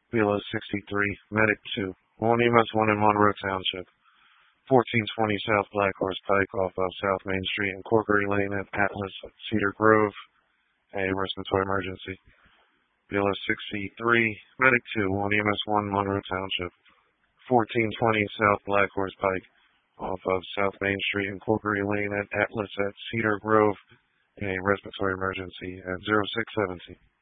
BLS 63, Medic 2, 1 EMS 1 in Monroe Township. 1420 South Black Horse Pike off of South Main Street and Corkery Lane at Atlas Cedar Grove. A respiratory emergency. BLS 63, Medic 2, 1 EMS 1 Monroe Township. 1420 South Black Horse Pike off of South Main Street and Corkery Lane at Atlas at Cedar Grove. A respiratory emergency at 0617.